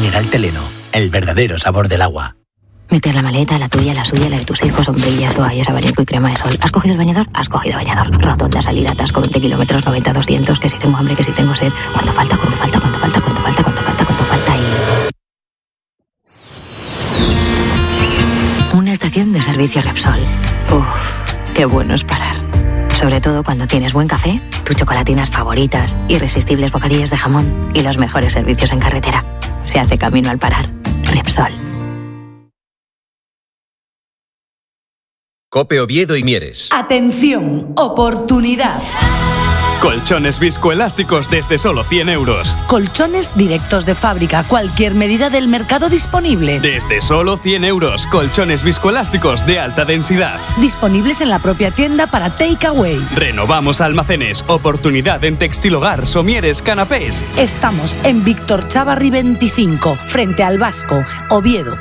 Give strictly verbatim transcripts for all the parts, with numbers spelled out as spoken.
mineral Teleno, el verdadero sabor del agua. Meter la maleta, la tuya, la suya, la de tus hijos, sombrillas, toallas, abanico y crema de sol. ¿Has cogido el bañador? Has cogido bañador. Rotonda, salida, atasco, veinte kilómetros, noventa, doscientos, que si tengo hambre, que si tengo sed. ¿Cuánto falta? ¿Cuánto falta? ¿Cuánto falta? ¿Cuánto falta? ¿Cuánto falta? ¿Cuánto falta? Y... una estación de servicio Repsol. Uff, qué bueno es parar. Sobre todo cuando tienes buen café, tus chocolatinas favoritas, irresistibles bocadillos de jamón y los mejores servicios en carretera. Se hace camino al parar. Repsol. COPE Oviedo y Mieres. Atención, oportunidad. Colchones viscoelásticos desde solo cien euros. Colchones directos de fábrica, cualquier medida del mercado disponible. Desde solo cien euros, colchones viscoelásticos de alta densidad. Disponibles en la propia tienda para take away. Renovamos almacenes, oportunidad en textil hogar, somieres, canapés. Estamos en Víctor Chávarri veinticinco, frente al Vasco, Oviedo.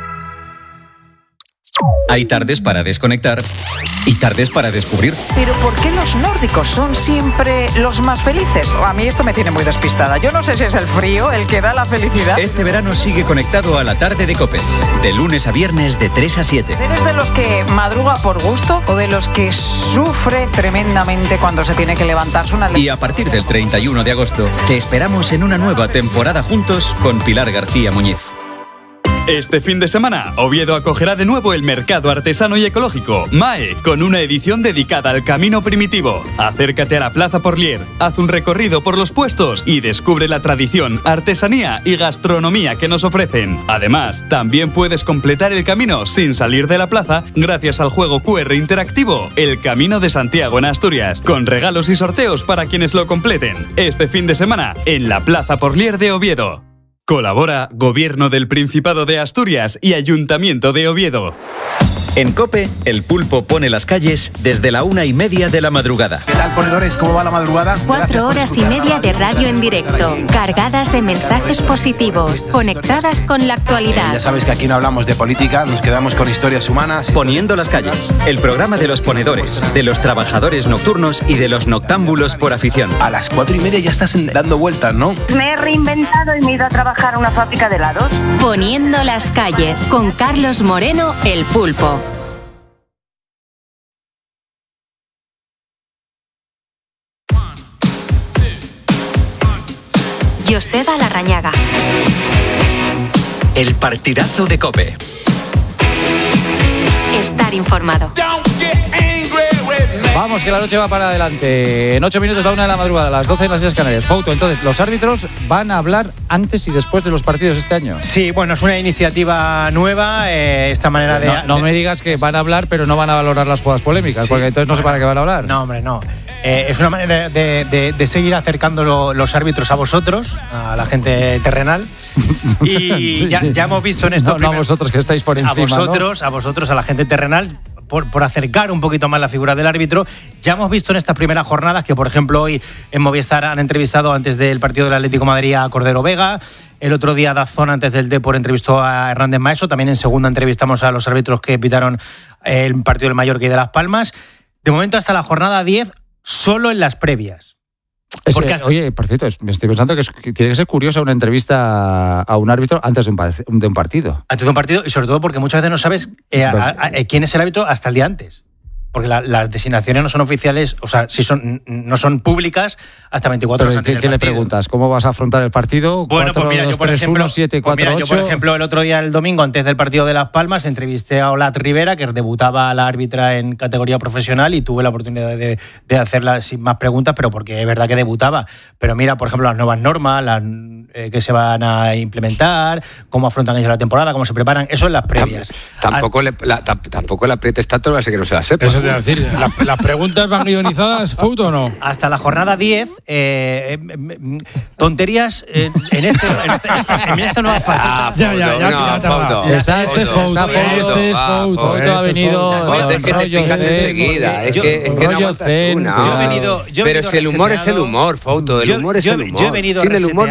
Hay tardes para desconectar y tardes para descubrir. ¿Pero por qué los nórdicos son siempre los más felices? A mí esto me tiene muy despistada. Yo no sé si es el frío el que da la felicidad. Este verano sigue conectado a la tarde de COPE. De lunes a viernes de tres a siete. ¿Eres de los que madruga por gusto o de los que sufre tremendamente cuando se tiene que levantarse una... Y a partir del treinta y uno de agosto te esperamos en una nueva temporada juntos con Pilar García Muñiz. Este fin de semana, Oviedo acogerá de nuevo el mercado artesano y ecológico, MAE, con una edición dedicada al camino primitivo. Acércate a la Plaza Porlier, haz un recorrido por los puestos y descubre la tradición, artesanía y gastronomía que nos ofrecen. Además, también puedes completar el camino sin salir de la plaza gracias al juego cu erre interactivo El Camino de Santiago en Asturias, con regalos y sorteos para quienes lo completen. Este fin de semana, en la Plaza Porlier de Oviedo. Colabora Gobierno del Principado de Asturias y Ayuntamiento de Oviedo. En COPE, el pulpo pone las calles desde la una y media de la madrugada. ¿Qué tal, ponedores? ¿Cómo va la madrugada? Cuatro horas y media de radio en directo, cargadas de mensajes positivos, conectadas con la actualidad. Eh, ya sabes que aquí no hablamos de política, nos quedamos con historias humanas. Poniendo las calles, el programa de los ponedores, de los trabajadores nocturnos y de los noctámbulos por afición. A las cuatro y media ya estás dando vueltas, ¿no? Me he reinventado y me he ido a trabajar a una fábrica de helados. Poniendo las calles, con Carlos Moreno, el pulpo. Joseba Larrañaga. El partidazo de COPE. Estar informado. Vamos, que la noche va para adelante. En ocho minutos, la una de la madrugada, a las doce en las Islas Canarias. Fouto, entonces, ¿los árbitros van a hablar antes y después de los partidos este año? Sí, bueno, es una iniciativa nueva, eh, esta manera de... No, no me digas que van a hablar, pero no van a valorar las jugadas polémicas, sí, porque entonces no sé para qué van a hablar. No, hombre, no. Eh, es una manera de, de, de seguir acercando lo, los árbitros a vosotros, a la gente terrenal. Y sí, ya, sí. ya hemos visto en esto... No, no a vosotros que estáis por encima, A vosotros, ¿no? a vosotros, a la gente terrenal... Por, por acercar un poquito más la figura del árbitro. Ya hemos visto en estas primeras jornadas que, por ejemplo, hoy en Movistar han entrevistado antes del partido del Atlético de Madrid a Cordero Vega. El otro día Dazón, antes del Depor, entrevistó a Hernández Maeso. También en segunda entrevistamos a los árbitros que pitaron el partido del Mallorca y de Las Palmas. De momento, hasta la jornada diez, solo en las previas. Es, eh, oye, por cierto, me estoy pensando que, es, que tiene que ser curiosa una entrevista a un árbitro antes de un, de un partido. Antes de un partido, y sobre todo porque muchas veces no sabes eh, a, a, a, quién es el árbitro hasta el día antes. Porque la, las designaciones no son oficiales, o sea, si son, no son públicas hasta veinticuatro horas antes del partido. ¿Qué le preguntas? ¿Cómo vas a afrontar el partido? Bueno, pues mira, yo por ejemplo, siete, cuatro, pues mira, yo por ejemplo, el otro día, el domingo, antes del partido de Las Palmas, entrevisté a Olat Rivera, que debutaba a la árbitra en categoría profesional, y tuve la oportunidad de, de hacerla sin más preguntas, pero porque es verdad que debutaba. Pero mira, por ejemplo, las nuevas normas, las eh, que se van a implementar, cómo afrontan ellos la temporada, cómo se preparan, eso en las previas. Tampoco, a, le, la, tampoco le aprietes tanto, así que no se la sepa. Eso te decir, ¿las, ¿las preguntas van guionizadas, Fouto, o no? Hasta la jornada diez, eh, eh, tonterías eh, en, este, en, este, en, esta, en esta nueva fase. Ah, ya, ya, ya, no, Fouto. Está este Fouto, este es Fouto. Fouto ha venido... Es que te fijas enseguida, es que no aguantas una. Yo he venido... Pero si el humor es el humor, Fouto, el humor es el humor. Yo he venido sin el humor, ¿a dónde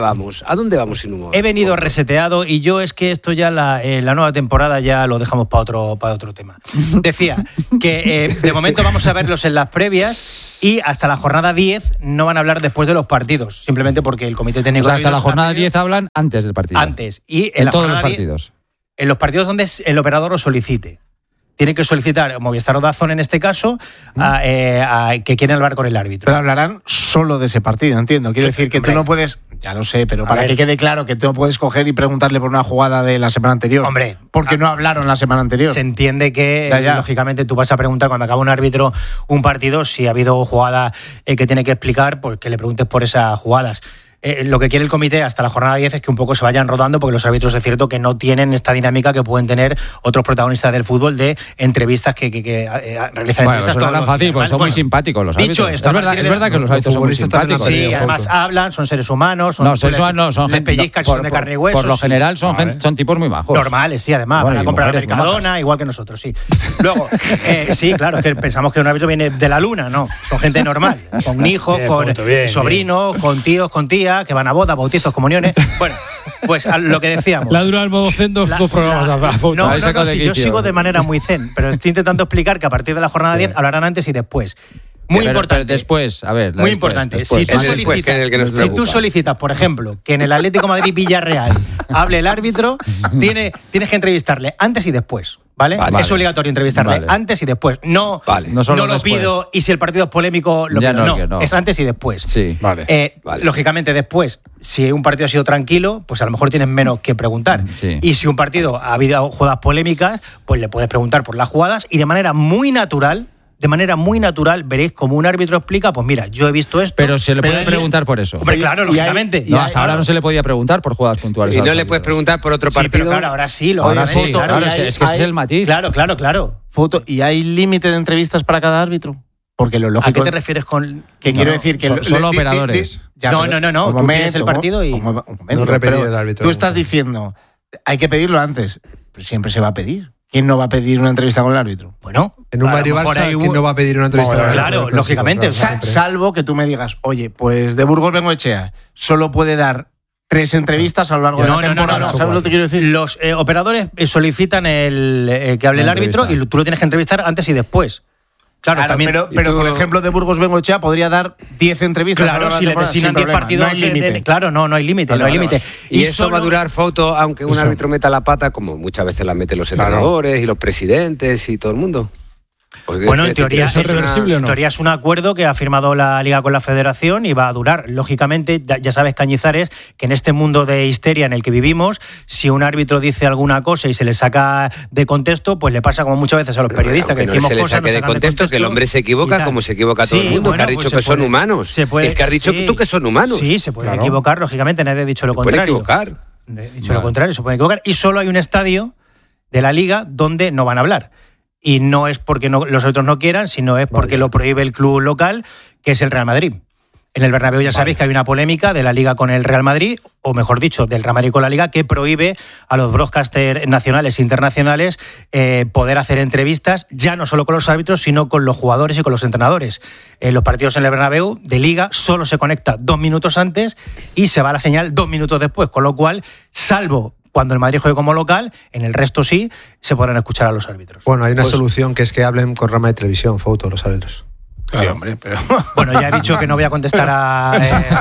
vamos? ¿A dónde vamos sin humor? He venido reseteado y yo es que esto ya la, eh, la nueva temporada ya lo dejamos para otro, para otro tema. Decía que eh, de momento vamos a verlos en las previas y hasta la jornada diez no van a hablar después de los partidos, simplemente porque el comité técnico... O sea, hasta la jornada diez hablan antes del partido. Antes. Y en, en la todos los diez, partidos. En los partidos donde el operador lo solicite. Tienen que solicitar, Movistar o DAZN en este caso, a, eh, a, que quieren hablar con el árbitro. Pero hablarán solo de ese partido, entiendo. Quiero decir que hombre, tú no puedes, ya lo sé, pero para ver, que quede claro que tú no puedes coger y preguntarle por una jugada de la semana anterior. Hombre. Porque a, no hablaron la semana anterior. Se entiende que, ya, ya. lógicamente, tú vas a preguntar cuando acaba un árbitro un partido, si ha habido jugada eh, que tiene que explicar, pues que le preguntes por esas jugadas. Eh, lo que quiere el comité hasta la jornada diez es que un poco se vayan rodando, porque los árbitros es cierto que no tienen esta dinámica que pueden tener otros protagonistas del fútbol de entrevistas que, que, que eh, realizan bueno, entrevistas. Eso no es fácil, pues son bueno, muy simpáticos los árbitros. Dicho esto, es verdad, es verdad que los árbitros son muy simpáticos. Sí, además hablan, son seres humanos. Son no, seres humanos no, son gente pellizcas, no, son de carne y hueso. Por lo general son, vale. gente, son tipos muy majos. Normales, sí, además. Bueno, van a comprar a Mercadona, igual que nosotros, sí. Luego, eh, sí, claro, es que pensamos que un árbitro viene de la luna, no. Son gente normal, con hijos, bien, con bien, sobrinos, bien. con tíos, con tías, que van a bodas, bautizos, comuniones. Bueno, pues a lo que decíamos. La dura el modo zen dos, la, dos programas la, a foto. No, no, no, no sí, yo sigo de manera muy zen, pero estoy intentando explicar que a partir de la jornada diez hablarán antes y después. Muy pero, importante. Pero después, a ver. Muy después, importante. Después, si, tú después, que que si tú solicitas, por ejemplo, que en el Atlético Madrid-Villarreal hable el árbitro, tiene, tienes que entrevistarle antes y después. ¿Vale? Vale. Es obligatorio entrevistarle vale. antes y después. No, vale. no, no lo después. pido y si el partido es polémico, lo pido. No, no, no, es antes y después. Sí, vale. Eh, vale. Lógicamente, después, si un partido ha sido tranquilo, pues a lo mejor tienes menos que preguntar. Sí. Y si un partido ha habido jugadas polémicas, pues le puedes preguntar por las jugadas y de manera muy natural. De manera muy natural veréis como un árbitro explica, pues mira, yo he visto esto. Pero se le puede pero preguntar por eso. Hombre, claro, lógicamente. No, hasta ahora no se le podía preguntar por jugadas puntuales. Y no le árbitros. puedes preguntar por otro partido. Sí, pero claro, ahora sí. Lo ahora sí, claro, claro, es que, es, que hay, es el matiz. Claro, claro, claro. Foto, ¿y hay límite de entrevistas para cada árbitro? Porque lo lógico. ¿A qué te refieres con...? Que no, quiero decir que... Son, lo, solo di, operadores. Di, di, ya, no, no, no, no. Tú momento, tienes el partido y... Un momento, no repetir el árbitro. Tú estás diciendo, hay que pedirlo antes. Pues siempre se va a pedir. ¿Quién no va a pedir una entrevista con el árbitro? Bueno, en un Madrid Barça, ¿quién un... no va a pedir una entrevista bueno, con el árbitro? Claro, lógicamente. Claro, claro, salvo que tú me digas, oye, pues de Burgos Bengoechea solo puede dar tres entrevistas a lo largo de no, la temporada. No, no, no, ¿Sabes lo que quiero decir? Los eh, operadores solicitan el, eh, que hable la el árbitro y tú lo tienes que entrevistar antes y después. Claro, claro también, pero, pero por ejemplo, de Burgos Bengoechea podría dar diez entrevistas. Claro, si le designan diez partidos. No hay límite. De, claro, no, no hay límite. Vale, no hay límite. Vale. Y, y eso solo... va a durar foto, aunque un eso. árbitro meta la pata, como muchas veces la meten los entrenadores claro. y los presidentes y todo el mundo. Porque bueno, en teoría, ¿es reversible una, o no? En teoría es un acuerdo que ha firmado la Liga con la Federación y va a durar. Lógicamente, ya, ya sabes, Cañizares, que en este mundo de histeria en el que vivimos, si un árbitro dice alguna cosa y se le saca de contexto, pues le pasa como muchas veces a los periodistas bueno, que decimos no se le cosas saque de contexto, de contexto, que el hombre se equivoca como se equivoca sí, todo el mundo, bueno, que ha dicho pues que puede, son humanos. Se puede, es que has dicho sí, tú que son humanos. Sí, se puede claro. equivocar, lógicamente, nadie ha dicho lo se contrario. Puede equivocar. Dicho claro. lo contrario, se puede equivocar. Y solo hay un estadio de la Liga donde no van a hablar. Y no es porque no, los árbitros no quieran, sino es porque vale. lo prohíbe el club local, que es el Real Madrid. En el Bernabéu ya vale. sabéis que hay una polémica de la Liga con el Real Madrid, o mejor dicho, del Real Madrid con la Liga, que prohíbe a los broadcasters nacionales e internacionales eh, poder hacer entrevistas, ya no solo con los árbitros, sino con los jugadores y con los entrenadores. En los partidos en el Bernabéu de Liga solo se conecta dos minutos antes y se va la señal dos minutos después, con lo cual, salvo cuando el Madrid juegue como local, en el resto sí, se podrán escuchar a los árbitros. Bueno, hay una pues, solución que es que hablen con rama de televisión, foto, los árbitros. Claro, sí, hombre, pero... Bueno, ya he dicho que no voy a contestar a,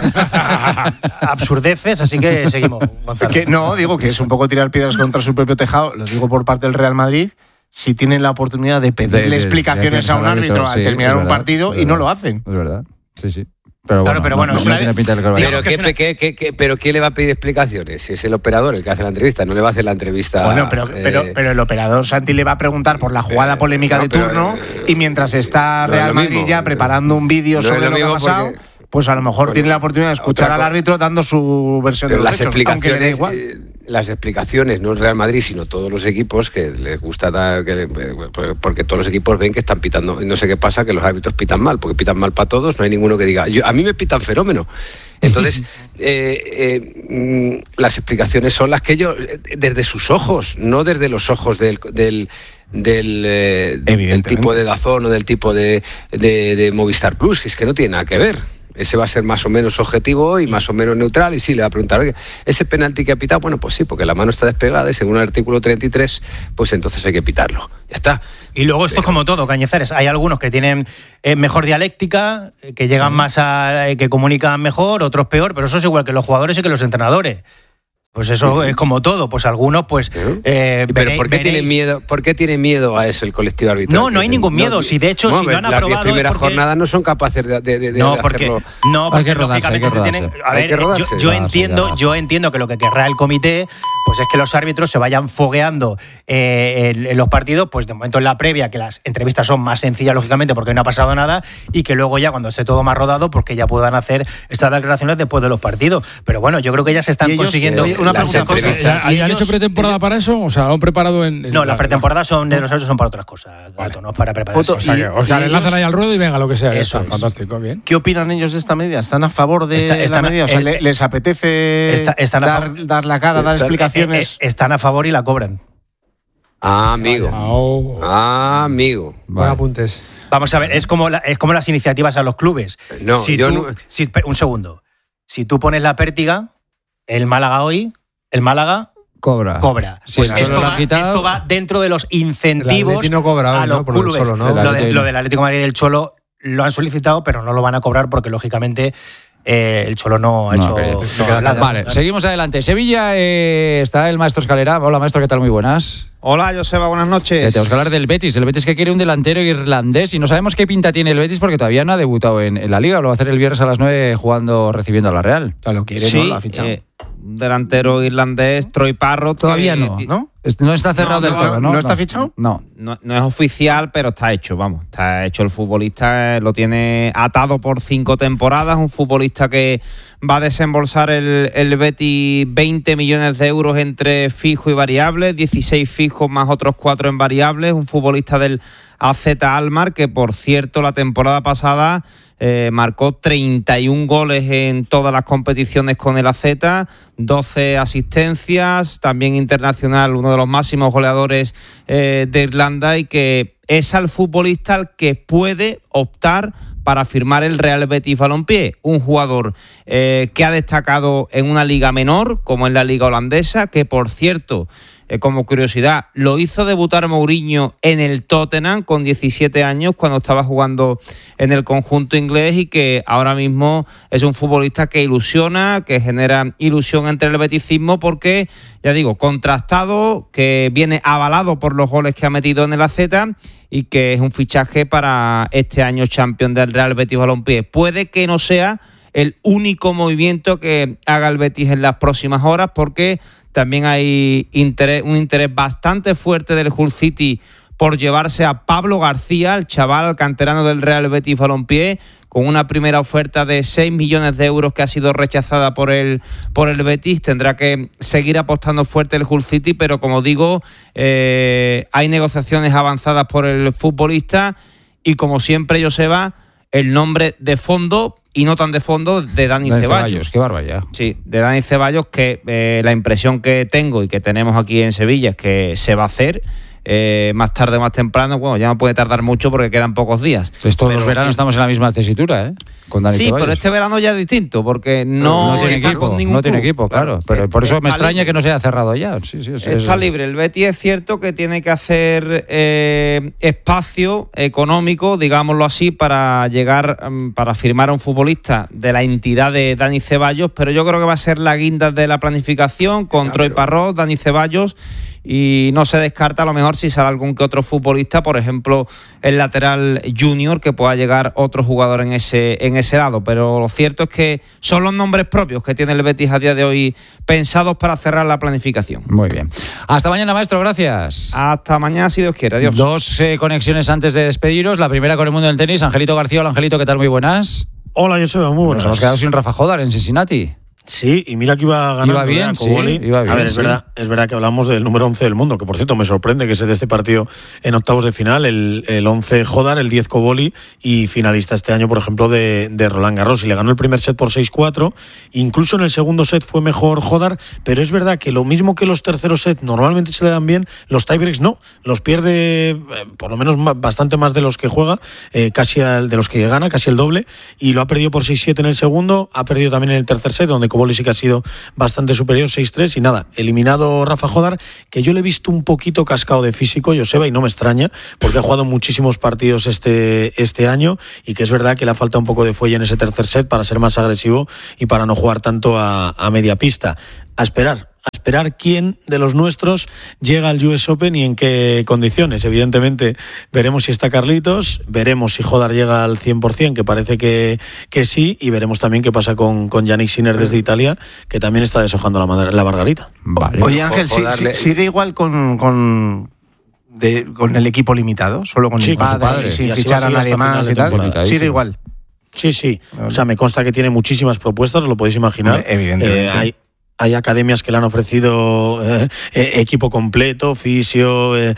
eh, a absurdeces, así que seguimos, Gonzalo. Que, no, digo que es un poco tirar piedras contra su propio tejado, lo digo por parte del Real Madrid, si tienen la oportunidad de pedirle de, de, explicaciones de a un árbitro, árbitro al sí, terminar un partido y no lo hacen. Es verdad, sí, sí. Pero claro, bueno, pero bueno, no, no, no tiene pinta de que pero, ¿qué, una... ¿qué, qué, qué, pero ¿quién le va a pedir explicaciones? Si es el operador el que hace la entrevista, no le va a hacer la entrevista. Bueno, pero, eh... pero, pero el operador Santi le va a preguntar por la jugada polémica no, de turno pero, y mientras está no Real Madrid ya preparando un vídeo no sobre lo, lo que ha pasado, porque... pues a lo mejor bueno, tiene la oportunidad de escuchar al árbitro dando su versión pero de los las hechos, explicaciones, aunque le dé igual. Eh, las explicaciones, no el Real Madrid, sino todos los equipos que les gusta dar, que, porque todos los equipos ven que están pitando, no sé qué pasa, que los árbitros pitan mal, porque pitan mal para todos, no hay ninguno que diga, yo, a mí me pitan fenómeno. Entonces, eh, eh, las explicaciones son las que ellos, desde sus ojos, no desde los ojos del... del Del, eh, del tipo de DAZN o del tipo de, de, de Movistar Plus, que es que no tiene nada que ver. ese va a ser más o menos objetivo y más o menos neutral, y sí, le va a preguntar, oye, ¿ese penalti que ha pitado? Bueno, pues sí, porque la mano está despegada y según el artículo treinta y tres, pues entonces hay que pitarlo. Ya está. Y luego esto es como todo, Cañizares. Hay algunos que tienen eh, mejor dialéctica, que llegan sí. más a... Eh, que comunican mejor, otros peor, pero eso es igual que los jugadores y que los entrenadores. Pues eso es como todo, pues algunos pues... Eh, Pero veréis, ¿por qué tienen miedo? ¿Por qué tiene miedo a eso el colectivo arbitral? No, no hay ningún miedo. No, si de hecho, no, si lo han aprobado... Las primeras porque... jornadas no son capaces de, de, de no, porque, hacerlo. No, porque lógicamente se tienen... A ver, yo, yo entiendo, yo entiendo que lo que querrá el comité pues es que los árbitros se vayan fogueando eh, en, en los partidos, pues de momento en la previa, que las entrevistas son más sencillas, lógicamente, porque no ha pasado nada, y que luego ya cuando esté todo más rodado, pues que ya puedan hacer estas declaraciones después de los partidos. Pero bueno, yo creo que ya se están ellos, consiguiendo... Eh, una pregunta, ¿Ya, ¿Ya han hecho pretemporada para eso? O sea, ¿lo han preparado en...? en no, las pretemporadas son de los árbitros son para otras cosas, vale. Gato, no para prepararse. O sea, que, o sea, le lanzan ahí al ruedo y venga, lo que sea. Eso es. Es. Fantástico, bien. ¿Qué opinan ellos de esta medida? ¿Están a favor de está, están, la medida? O sea, eh, ¿les apetece está, están dar, fa- dar la cara, dar están, explicaciones? Eh, eh, están a favor y la cobran. Ah, amigo. Oh. Ah, amigo. Vale. Apuntes. Vamos a ver, es como, la, es como las iniciativas a los clubes. No, si yo tú, no... Si, un segundo. Si tú pones la pértiga, el Málaga hoy, el Málaga... Cobra. Cobra. Sí, pues esto, lo va, esto va dentro de los incentivos no cobra hoy, a los ¿no? Por clubes. Cholo, ¿no? Lo, de, lo del Atlético de Madrid y del Cholo lo han solicitado, pero no lo van a cobrar porque, lógicamente, eh, el Cholo no ha no, hecho... No, no, nada, vale, nada. seguimos adelante. Sevilla, eh, está el maestro Escalera. Hola, maestro, ¿qué tal? Muy buenas. Hola, Joseba, buenas noches. Eh, tenemos que hablar del Betis. El Betis que quiere un delantero irlandés y no sabemos qué pinta tiene el Betis porque todavía no ha debutado en, en la Liga. Lo va a hacer el viernes a las nueve jugando, recibiendo a la Real. O sea, lo quiere, sí, ¿no? Lo ha fichado. Eh, un delantero irlandés, Troy Parrott. Todavía que, no, ¿no? No está cerrado no, del no, todo, ¿no? ¿No está fichado? No. No, no es oficial, pero está hecho, vamos. Está hecho el futbolista, eh, lo tiene atado por cinco temporadas. Un futbolista que va a desembolsar el, el Betis veinte millones de euros entre fijo y variables, dieciséis fijos más otros cuatro en variables. Un futbolista del A Z Alkmaar que, por cierto, la temporada pasada... Eh, marcó treinta y un goles en todas las competiciones con el A Z, doce asistencias, también internacional, uno de los máximos goleadores eh, de Irlanda, y que es al futbolista al que puede optar para firmar el Real Betis Balompié, un jugador eh, que ha destacado en una liga menor, como es la liga holandesa, que por cierto, eh, como curiosidad, lo hizo debutar Mourinho en el Tottenham con diecisiete años cuando estaba jugando en el conjunto inglés, y que ahora mismo es un futbolista que ilusiona, que genera ilusión entre el beticismo porque, ya digo, contrastado, que viene avalado por los goles que ha metido en el A Z y que es un fichaje para este año champion del Real Betis Balompié. Puede que no sea el único movimiento que haga el Betis en las próximas horas, porque también hay interés, un interés bastante fuerte del Hull City por llevarse a Pablo García, el chaval canterano del Real Betis Balompié, con una primera oferta de seis millones de euros que ha sido rechazada por el, por el Betis. Tendrá que seguir apostando fuerte el Hull City, pero como digo, eh, hay negociaciones avanzadas por el futbolista y, como siempre, Joseba, el nombre de fondo, y no tan de fondo, de Dani, Dani Ceballos. Ceballos. Qué barbaridad. Sí, de Dani Ceballos, que eh, la impresión que tengo y que tenemos aquí en Sevilla es que se va a hacer. Eh, más tarde o más temprano, bueno, ya no puede tardar mucho porque quedan pocos días. Entonces todos pero los veranos sí, estamos en la misma tesitura, ¿eh? Con Dani sí, Ceballos. pero este verano ya es distinto porque no, no tiene está equipo, con ningún no tiene club. equipo, claro. Pero por eso me extraña libre. que no se haya cerrado ya. Sí, sí, sí, está sí. libre. El Betis es cierto que tiene que hacer eh, espacio económico, digámoslo así, para llegar, para firmar a un futbolista de la entidad de Dani Ceballos, pero yo creo que va a ser la guinda de la planificación con ah, Troy pero... Parrott, Dani Ceballos. Y no se descarta a lo mejor si sale algún que otro futbolista, por ejemplo el lateral junior, que pueda llegar otro jugador en ese, en ese lado. Pero lo cierto es que son los nombres propios que tiene el Betis a día de hoy pensados para cerrar la planificación. Muy bien. Hasta mañana, maestro, gracias. Hasta mañana, si Dios quiere. Adiós. Dos eh, conexiones antes de despediros. La primera con el mundo del tenis. Angelito García. Hola, Angelito, ¿qué tal? Muy buenas. Hola, yo soy muy buenas. Nos hemos quedado sin Rafa Jodar en Cincinnati. Sí, y mira que iba ganando. Iba bien, sí, iba bien, a ver, es sí. verdad, es verdad que hablamos del número once del mundo, que por cierto me sorprende que sea de este partido en octavos de final, el, el once Jodar, el diez Koboli y finalista este año, por ejemplo, de, de Roland Garros. Y le ganó el primer set por seis cuatro, incluso en el segundo set fue mejor Jodar, pero es verdad que lo mismo que los terceros sets normalmente se le dan bien, los tiebreaks no, los pierde eh, por lo menos más, bastante más de los que juega, eh, casi al, de los que gana, casi el doble, y lo ha perdido por seis siete en el segundo, ha perdido también en el tercer set, donde Koboli sí que ha sido bastante superior, seis tres, y nada, eliminado Rafa Jodar, que yo le he visto un poquito cascado de físico, Joseba, y no me extraña, porque ha jugado muchísimos partidos este, este año, y que es verdad que le ha faltado un poco de fuelle en ese tercer set para ser más agresivo y para no jugar tanto a, a media pista. A esperar. A esperar quién de los nuestros llega al U S Open y en qué condiciones. Evidentemente veremos si está Carlitos, veremos si Jodar llega al cien por ciento, que parece que, que sí, y veremos también qué pasa con, con Yannick Sinner desde Italia, que también está deshojando la, la Margarita. Vale. Oye, Ángel, ¿sí, sí, ¿sigue igual con, con, de, con el equipo limitado? Solo con sí, el padre, con su padre, sin y fichar a nadie más y tal. ¿Sigue igual? Sí, sí. O sea, me consta que tiene muchísimas propuestas, lo podéis imaginar. Evidentemente. Eh, hay, Hay academias que le han ofrecido eh, eh, equipo completo, fisio, eh,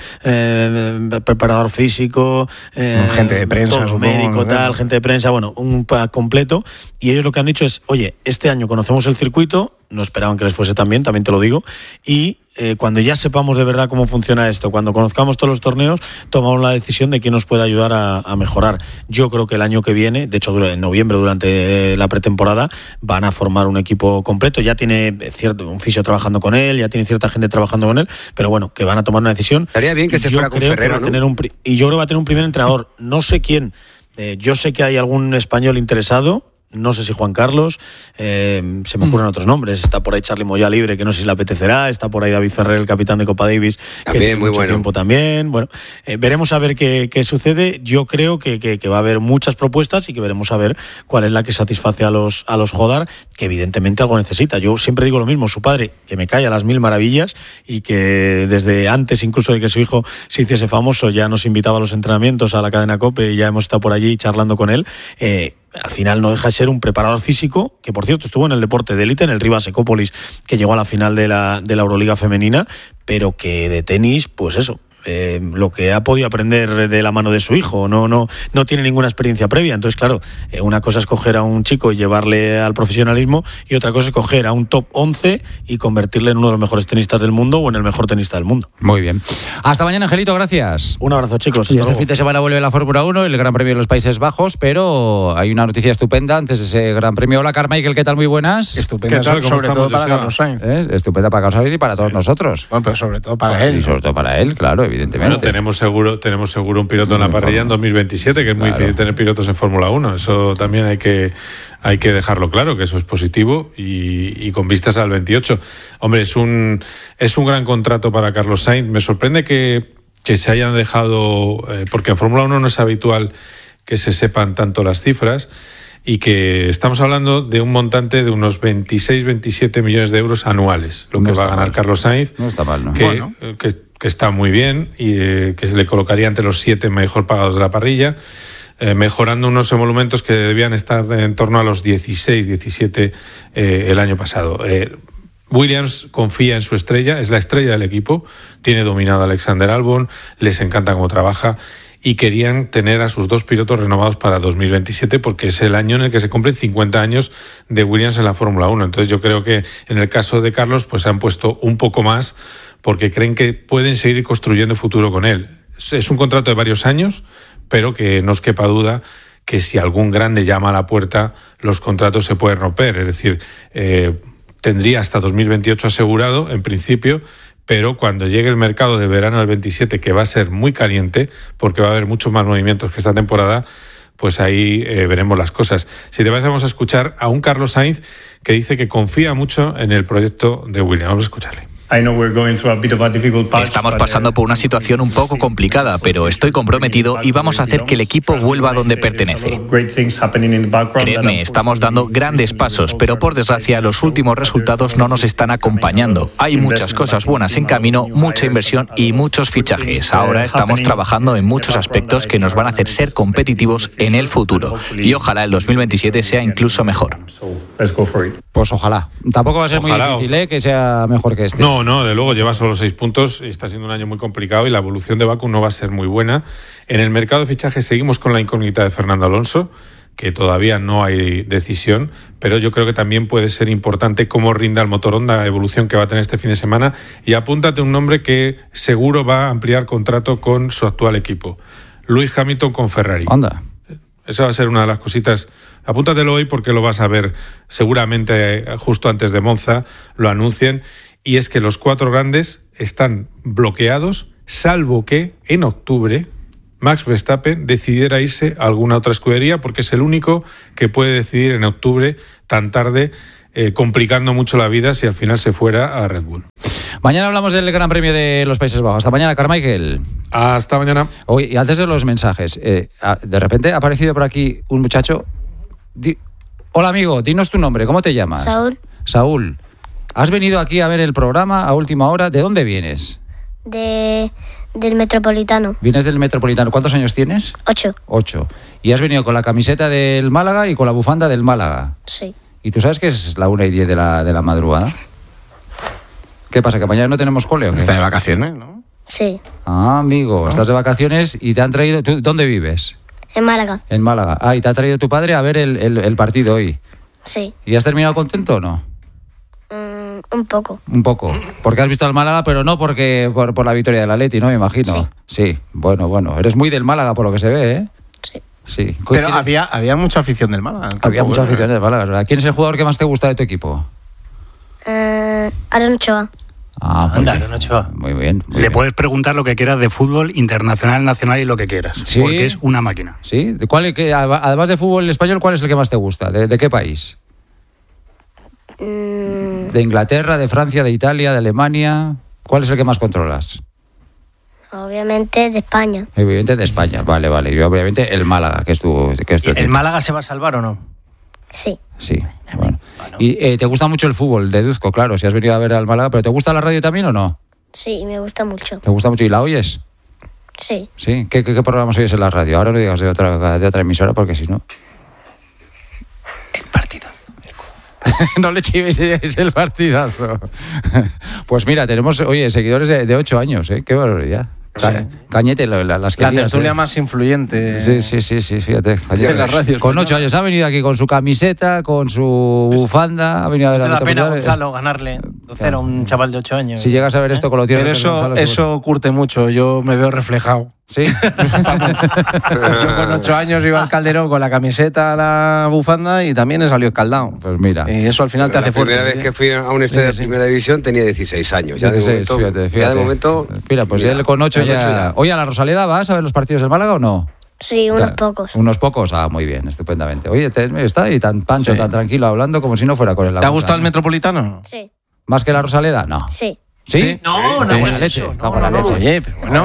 eh, preparador físico, eh, gente de prensa, todo, supongo, médico, ¿no? tal, gente de prensa, bueno, un pack completo. Y ellos lo que han dicho es, oye, este año conocemos el circuito, no esperaban que les fuese tan bien, también te lo digo, y eh, cuando ya sepamos de verdad cómo funciona esto, cuando conozcamos todos los torneos, tomamos la decisión de quién nos puede ayudar a, a mejorar. Yo creo que el año que viene, de hecho en noviembre durante la pretemporada, van a formar un equipo completo. Ya tiene cierto un fisio trabajando con él, ya tiene cierta gente trabajando con él, pero bueno, que van a tomar una decisión. Estaría bien que se fuera con Ferrero, ¿no? Tener un, y yo creo que va a tener un primer entrenador. No sé quién. Eh, yo sé que hay algún español interesado. No sé si Juan Carlos, eh, se me ocurren mm. otros nombres. Está por ahí Charly Moyá libre, que no sé si le apetecerá. Está por ahí David Ferrer, el capitán de Copa Davis, que también, tiene muy mucho bueno. tiempo también. Bueno, eh, veremos a ver qué, qué sucede. Yo creo que, que, que va a haber muchas propuestas y que veremos a ver cuál es la que satisface a los, a los Jodar, que evidentemente algo necesita. Yo siempre digo lo mismo, su padre, que me cae a las mil maravillas y que desde antes incluso de que su hijo se hiciese famoso ya nos invitaba a los entrenamientos a la cadena COPE y ya hemos estado por allí charlando con él. Eh, al final no deja de ser un preparador físico, que por cierto estuvo en el deporte de élite, en el Rivas Ecópolis, que llegó a la final de la, de la Euroliga femenina, pero que de tenis, pues eso, eh, lo que ha podido aprender de la mano de su hijo, no, no, no tiene ninguna experiencia previa. Entonces, claro, eh, una cosa es coger a un chico y llevarle al profesionalismo, y otra cosa es coger a un top once y convertirle en uno de los mejores tenistas del mundo o en el mejor tenista del mundo. Muy bien. Hasta mañana, Angelito, gracias. Un abrazo, chicos. Y este luego. Fin de semana vuelve la Fórmula uno, el Gran Premio de los Países Bajos, pero hay una noticia estupenda antes de ese Gran Premio. Hola, Carmichael, ¿qué tal? Muy buenas. Estupenda, ¿Qué tal? sobre todo para Joseba? Carlos Sainz. ¿Eh? Estupenda para Carlos Sainz y para todos nosotros. Bueno, pero sobre todo para él. Y sobre todo para él, claro, evidentemente. Bueno, tenemos seguro, tenemos seguro un piloto en la parrilla en dos mil veintisiete, que es muy Claro. difícil tener pilotos en Fórmula uno. Eso también hay que, hay que dejarlo claro, que eso es positivo y, y con vistas al veintiocho. Hombre, es un, es un gran contrato para Carlos Sainz. Me sorprende que, que se hayan dejado, eh, porque en Fórmula uno no es habitual que se sepan tanto las cifras, y que estamos hablando de un montante de unos veintiséis, veintisiete millones de euros anuales, lo No que está va a ganar mal. Carlos Sainz. No está mal, ¿no? Que, Bueno. que, que está muy bien y eh, que se le colocaría entre los siete mejor pagados de la parrilla, eh, mejorando unos emolumentos que debían estar en torno a los dieciséis, diecisiete eh, el año pasado. Eh, Williams confía en su estrella, es la estrella del equipo, tiene dominado a Alexander Albon, les encanta cómo trabaja, y querían tener a sus dos pilotos renovados para dos mil veintisiete, porque es el año en el que se cumplen cincuenta años de Williams en la Fórmula uno. Entonces yo creo que en el caso de Carlos pues se han puesto un poco más, porque creen que pueden seguir construyendo futuro con él. Es un contrato de varios años, pero que no os quepa duda que si algún grande llama a la puerta, los contratos se pueden romper. Es decir, eh, tendría hasta dos mil veintiocho asegurado, en principio, pero cuando llegue el mercado de verano del veintisiete, que va a ser muy caliente, porque va a haber muchos más movimientos que esta temporada, pues ahí eh, veremos las cosas. Si te parece, vamos a escuchar a un Carlos Sainz que dice que confía mucho en el proyecto de Williams. Vamos a escucharle. Estamos pasando por una situación un poco complicada, pero estoy comprometido y vamos a hacer que el equipo vuelva a donde pertenece. Créeme, estamos dando grandes pasos, pero por desgracia los últimos resultados no nos están acompañando. Hay muchas cosas buenas en camino, mucha inversión y muchos fichajes. Ahora estamos trabajando en muchos aspectos que nos van a hacer ser competitivos en el futuro. Y ojalá el dos mil veintisiete sea incluso mejor. Pues ojalá. Tampoco va a ser Ojalá. muy difícil, ¿eh? Que sea mejor que este. No, no, de luego lleva solo seis puntos y está siendo un año muy complicado y la evolución de Baku no va a ser muy buena. En el mercado de fichajes seguimos con la incógnita de Fernando Alonso, que todavía no hay decisión, pero yo creo que también puede ser importante cómo rinda el motor Honda, evolución que va a tener este fin de semana. Y apúntate un nombre que seguro va a ampliar contrato con su actual equipo, Lewis Hamilton con Ferrari. Anda. Esa va a ser una de las cositas. Apúntatelo hoy porque lo vas a ver seguramente justo antes de Monza, lo anuncien. Y es que los cuatro grandes están bloqueados, salvo que en octubre Max Verstappen decidiera irse a alguna otra escudería, porque es el único que puede decidir en octubre tan tarde, eh, complicando mucho la vida si al final se fuera a Red Bull. Mañana hablamos del Gran Premio de los Países Bajos. Hasta mañana, Carmichael. Hasta mañana. Oye, y antes de los mensajes, eh, de repente ha aparecido por aquí un muchacho. Di- Hola, amigo, dinos tu nombre, ¿cómo te llamas? Saúl. Saúl. ¿Has venido aquí a ver el programa a última hora? ¿De dónde vienes? De, del Metropolitano. Vienes del Metropolitano. ¿Cuántos años tienes? Ocho. Ocho. Y has venido con la camiseta del Málaga y con la bufanda del Málaga. Sí. ¿Y tú sabes que es la una y diez de la, de la madrugada? ¿Qué pasa, que mañana no tenemos cole o qué? Está de vacaciones, ¿no? Sí. Ah, amigo, estás de vacaciones y te han traído... ¿Tú dónde vives? En Málaga. En Málaga. Ah, y te ha traído tu padre a ver el, el, el partido hoy. Sí. ¿Y has terminado contento o no? Mm, un poco. Un poco. Porque has visto al Málaga, pero no porque por, por la victoria del Atleti, ¿no? Me imagino. Sí. Sí, bueno, bueno. Eres muy del Málaga por lo que se ve, ¿eh? Sí. Sí. Pero ¿Quién- había, había mucha afición del Málaga. Había mucha Bueno, afición del Málaga. ¿Verdad? ¿Quién es el jugador que más te gusta de tu equipo? Eh, Aaron Ochoa. Ah, muy Anda, bien. Aaron Ochoa. Muy bien. muy Le bien. puedes preguntar lo que quieras de fútbol internacional, nacional y lo que quieras. ¿Sí? Porque es una máquina. ¿Sí? ¿De cuál, que, además de fútbol español, ¿cuál es el que más te gusta? ¿De, de qué país? Mm, ¿De Inglaterra, de Francia, de Italia, de Alemania? ¿Cuál es el que más controlas? obviamente de España. Obviamente de España, vale, vale. Y obviamente el Málaga, que es tu, que es tu ¿El equipo. Málaga se va a salvar o no? Sí. Sí, bueno. Y eh, te gusta mucho el fútbol, deduzco, claro, si has venido a ver al Málaga, pero ¿te gusta la radio también o no? Sí, me gusta mucho. ¿Te gusta mucho? ¿Y la oyes? Sí. ¿Sí? ¿Qué, qué, qué programas oyes en la radio? Ahora no digas de otra, de otra emisora porque si no... El partido. No le chives, es el partidazo. Pues mira, tenemos, oye, seguidores de, de ocho años, ¿eh? Qué barbaridad. Ca- Cañete, la- la- las que La lías, tertulia ¿eh? más influyente. Sí, sí, sí, sí, fíjate. De las radios, con ¿no? ocho años ha venido aquí con su camiseta, con su bufanda, ha venido a ver ¿No a te da pena, Metropolitano. Gonzalo, ganarle dos cero a un chaval de ocho años? Si llegas a ver esto con los Pero tiernos, eso, Gonzalo, eso curte mucho, yo me veo reflejado. Sí. Yo con ocho años iba al Calderón con la camiseta, la bufanda y también he salido escaldado. Pues mira. Y eso al final te la hace fuerte. primera vez que fui a un estadio de primera división tenía dieciséis años. Ya de dieciséis, momento, fíjate, ya fíjate. de momento Mira, pues mira, él con ocho con ya... ocho ya. Oye, ¿a la Rosaleda vas a ver los partidos del Málaga o no? Sí, unos Ya, pocos. Unos pocos, ah, muy bien, estupendamente. Oye, te- está ahí tan pancho, Sí. tan tranquilo, hablando como si no fuera con el ¿Te ha gustado el Metropolitano? Sí. ¿Más que la Rosaleda? No. Sí. ¿Sí? No, no, Cago en no, la leche, no, cago en la no, no. leche. Oye, pero bueno.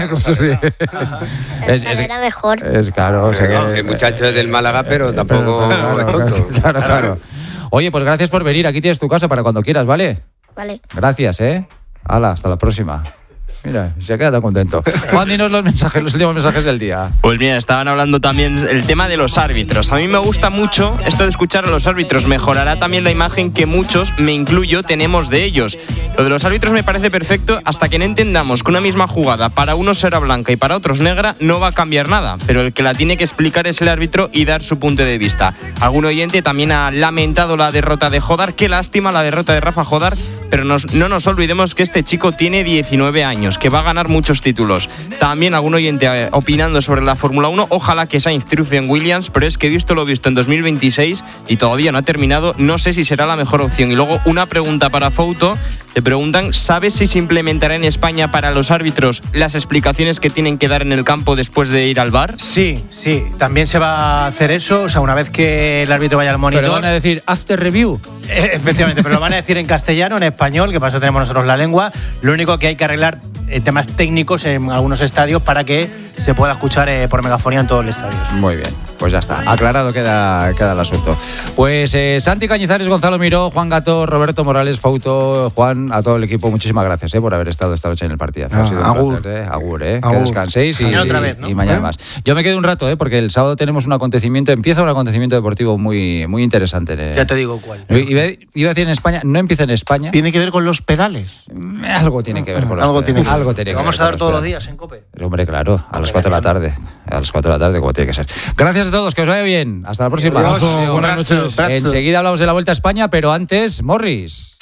es, es, Era mejor. es claro, o sea que- El muchacho es del Málaga, pero tampoco pero, es tonto. Claro, claro. Oye, pues gracias por venir. Aquí tienes tu casa para cuando quieras, ¿vale? Vale. Gracias, ¿eh? Hala, hasta la próxima. Mira, se queda tan contento. Juan, dinos los mensajes, los últimos mensajes del día. Pues mira, estaban hablando también el tema de los árbitros. A mí me gusta mucho esto de escuchar a los árbitros. Mejorará también la imagen que muchos, me incluyo, tenemos de ellos. Lo de los árbitros me parece perfecto hasta que no entendamos que una misma jugada para unos será blanca y para otros negra no va a cambiar nada. Pero el que la tiene que explicar es el árbitro y dar su punto de vista. Algún oyente también ha lamentado la derrota de Jodar. Qué lástima la derrota de Rafa Jodar. Pero nos, no nos olvidemos que este chico tiene diecinueve años, que va a ganar muchos títulos. También algún oyente eh, opinando sobre la Fórmula uno. Ojalá que Sainz triunfe en Williams, pero es que visto lo visto en dos mil veintiséis y todavía no ha terminado, no sé si será la mejor opción. Y luego una pregunta para Fouto, Le preguntan, ¿sabes si se implementará en España para los árbitros las explicaciones que tienen que dar en el campo después de ir al V A R? Sí, sí, también se va a hacer eso, o sea, una vez que el árbitro vaya al monitor. Pero van a decir, after review. Eh, efectivamente, pero lo van a decir en castellano, en español, que para eso tenemos nosotros la lengua. Lo único que hay que arreglar eh, temas técnicos en algunos estadios para que se pueda escuchar eh, por megafonía en todos los estadios. Muy bien, pues ya está, aclarado queda, queda el asunto. Pues eh, Santi Cañizares, Gonzalo Miró, Juan Gato, Roberto Morales, Fouto, Juan, a todo el equipo, muchísimas gracias eh, por haber estado esta noche en el partido. Ah, ha sido un agur. placer, eh. Agur, eh. Agur. Que descanséis y, Mañana otra vez, ¿no? y mañana ¿Eh? más. Yo me quedo un rato, eh, porque el sábado tenemos un acontecimiento, empieza un acontecimiento deportivo muy, muy interesante. Eh. Ya te digo cuál. Iba, iba a decir en España, no empieza en España. ¿Tiene que ver con los pedales? Algo tiene que ver con los Algo pedales. tiene que- Algo tiene que Vamos ver a dar con todos los los pedales. días en COPE. Hombre, claro, a las cuatro de la tarde. A las cuatro de la tarde, como tiene que ser. Gracias a todos, que os vaya bien. Hasta la próxima. Un abrazo, buenas noches. Enseguida hablamos de la Vuelta a España, pero antes, Morris.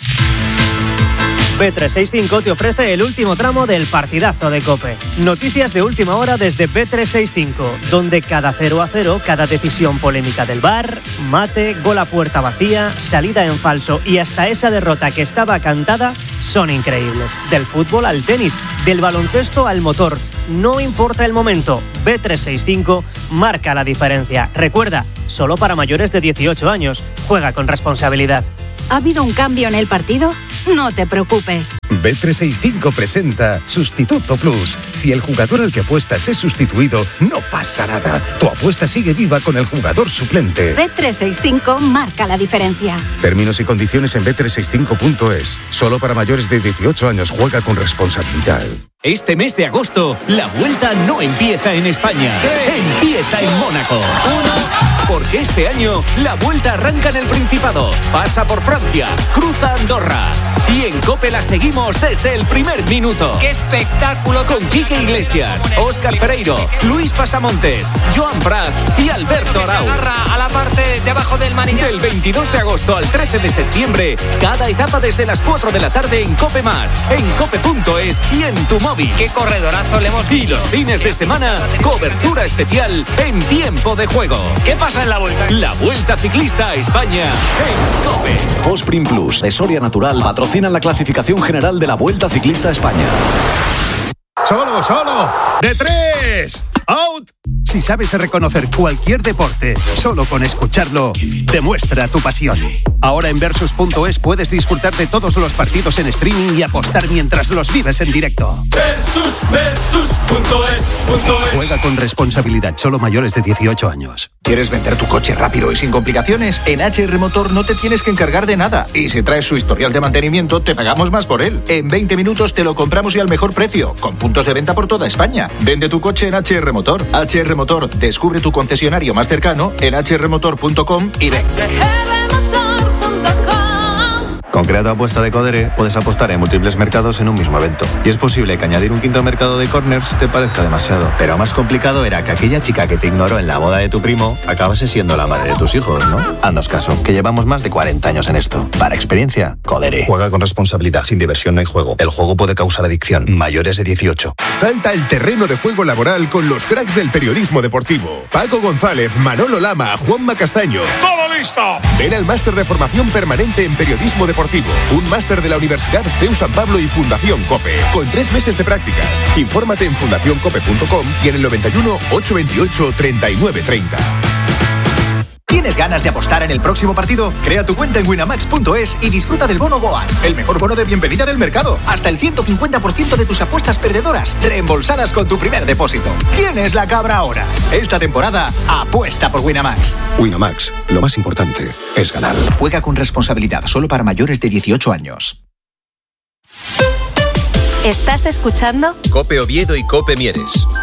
B trescientos sesenta y cinco te ofrece el último tramo del partidazo de COPE. Noticias de última hora desde B trescientos sesenta y cinco, donde cada cero a cero, cada decisión polémica del V A R, mate, gol a puerta vacía, salida en falso y hasta esa derrota que estaba cantada son increíbles. Del fútbol al tenis, del baloncesto al motor. No importa el momento, B trescientos sesenta y cinco marca la diferencia. Recuerda, solo para mayores de dieciocho años. Juega con responsabilidad. ¿Ha habido un cambio en el partido? No te preocupes. B trescientos sesenta y cinco presenta Sustituto Plus. Si el jugador al que apuestas es sustituido, no pasa nada. Tu apuesta sigue viva con el jugador suplente. B trescientos sesenta y cinco marca la diferencia. Términos y condiciones en B trescientos sesenta y cinco punto es. Solo para mayores de dieciocho años. Juega con responsabilidad. Este mes de agosto, la vuelta no empieza en España, empieza en Mónaco. Porque este año, la vuelta arranca en el Principado, pasa por Francia, cruza Andorra. Y en COPE la seguimos desde el primer minuto. ¡Qué espectáculo! Con Quique Iglesias, Óscar Pereiro, Luis Pasamontes, Joan Prat y Alberto Arau. A la parte de abajo del manillar. Del veintidós de agosto al trece de septiembre, cada etapa desde las cuatro de la tarde en COPE Más, en cope punto es y en tu móvil. ¡Qué corredorazo le hemos Y los fines de semana, cobertura especial en tiempo de juego. ¿Qué pasa en la vuelta? La Vuelta Ciclista a España en COPE. Fosprin Plus de Soria Natural patrocinan la clasificación general de la Vuelta Ciclista a España. ¡Solo, solo! ¡De tres! ¡Out! Si sabes reconocer cualquier deporte, solo con escucharlo, demuestra tu pasión. Ahora en Versus punto es puedes disfrutar de todos los partidos en streaming y apostar mientras los vives en directo. Versus, versus punto es, punto es. Juega con responsabilidad, solo mayores de dieciocho años. ¿Quieres vender tu coche rápido y sin complicaciones? En H R Motor no te tienes que encargar de nada. Y si traes su historial de mantenimiento, te pagamos más por él. En veinte minutos te lo compramos y al mejor precio, con puntos de venta por toda España. Vende tu coche en H R Motor. H R Motor, descubre tu concesionario más cercano en h r motor punto com y ven. Con Creato Apuesta de Codere puedes apostar en múltiples mercados en un mismo evento. Y es posible que añadir un quinto mercado de corners te parezca demasiado. Pero más complicado era que aquella chica que te ignoró en la boda de tu primo acabase siendo la madre de tus hijos, ¿no? Haznos caso, que llevamos más de cuarenta años en esto. Para experiencia, Codere. Juega con responsabilidad. Sin diversión no hay juego. El juego puede causar adicción. Mayores de dieciocho. Salta al terreno de juego laboral con los cracks del periodismo deportivo. Paco González, Manolo Lama, Juanma Castaño. ¡Todo listo! Ven al máster de formación permanente en periodismo deportivo. Un máster de la Universidad C E U San Pablo y Fundación COPE. Con tres meses de prácticas. Infórmate en fundación cope punto com y en el noventa y uno, ochocientos veintiocho, treinta y nueve treinta. ¿Tienes ganas de apostar en el próximo partido? Crea tu cuenta en winamax punto es y disfruta del bono Goal, el mejor bono de bienvenida del mercado. Hasta el ciento cincuenta por ciento de tus apuestas perdedoras reembolsadas con tu primer depósito. ¿Quién es la cabra ahora? Esta temporada, apuesta por Winamax. Winamax, lo más importante es ganar. Juega con responsabilidad, solo para mayores de dieciocho años. ¿Estás escuchando? COPE Oviedo y COPE Mieres.